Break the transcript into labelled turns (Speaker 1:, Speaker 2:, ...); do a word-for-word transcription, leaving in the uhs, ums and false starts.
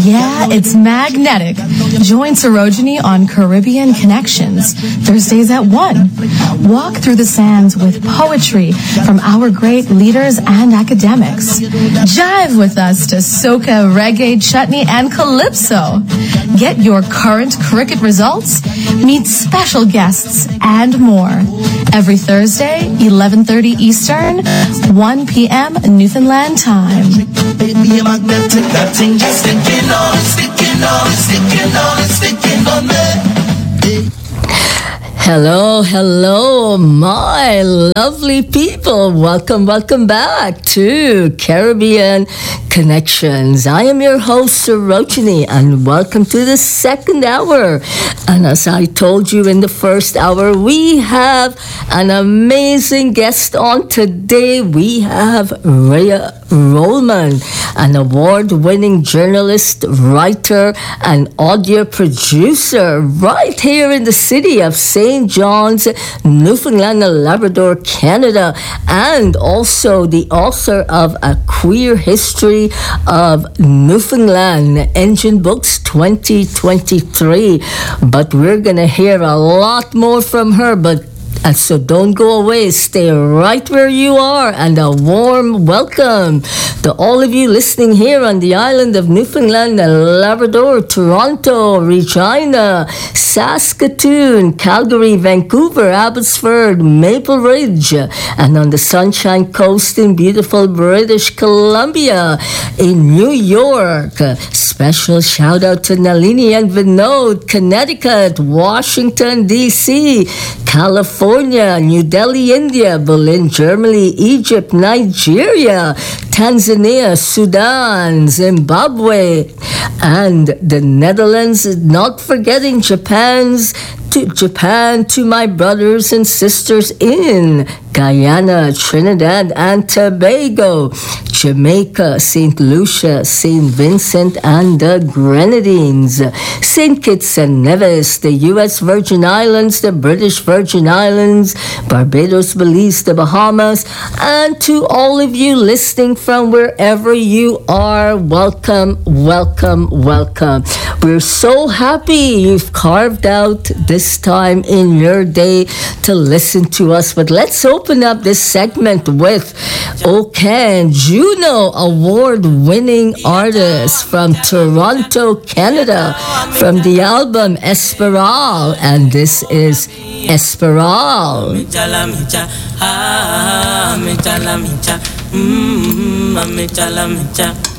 Speaker 1: Yeah, it's magnetic. Join Sarojini on Caribbean Connections, Thursdays at one. Walk through the sands with poetry from our great leaders and academics. Jive with us to soca, reggae, chutney, and calypso. Get your current cricket results, meet special guests, and more. Every Thursday, eleven thirty Eastern, one p.m. Newfoundland time.
Speaker 2: Baby, magnetic, that thing just sticking on, sticking on, sticking on, sticking on me.
Speaker 3: Hello, hello, my lovely people. Welcome, welcome back to Caribbean Connections. I am your host, Sarojini, and welcome to the second hour. And as I told you in the first hour, we have an amazing guest on today. We have Rhea Rollman, an award-winning journalist, writer, and audio producer right here in the city of Saint John's, Newfoundland and Labrador, Canada, and also the author of A Queer History of Newfoundland, Engine Books twenty twenty-three. But we're going to hear a lot more from her, but and so don't go away. Stay right where you are. And a warm welcome to all of you listening here on the island of Newfoundland and Labrador, Toronto, Regina, Saskatoon, Calgary, Vancouver, Abbotsford, Maple Ridge, and on the Sunshine Coast in beautiful British Columbia, in New York. Special shout out to Nalini and Vinod, Connecticut, Washington, D C, California, New Delhi, India, Berlin, Germany, Egypt, Nigeria, Tanzania, Sudan, Zimbabwe, and the Netherlands, not forgetting Japan's to Japan, to my brothers and sisters in Guyana, Trinidad and Tobago, Jamaica, Saint Lucia, Saint Vincent and the Grenadines, Saint Kitts and Nevis, the U S Virgin Islands, the British Virgin Islands, Barbados, Belize, the Bahamas, and to all of you listening from wherever you are, welcome, welcome, welcome. We're so happy you've carved out this time in your day to listen to us. But let's open up this segment with Okan, Juno award-winning artist from Toronto, Canada, from the album Esperal, and this is Esperal.
Speaker 4: Mm-hmm.